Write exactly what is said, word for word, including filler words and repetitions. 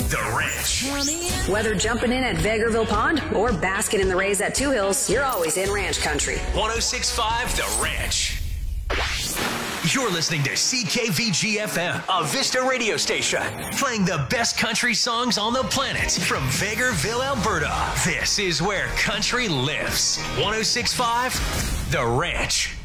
The Ranch. Whether jumping in at Vegreville Pond or basking in the rays at Two Hills, you're always in ranch country. one oh six point five The Ranch. You're listening to C K V G F M, a Vista radio station, playing the best country songs on the planet from Vegreville, Alberta. This is where country lives. one oh six point five The Ranch.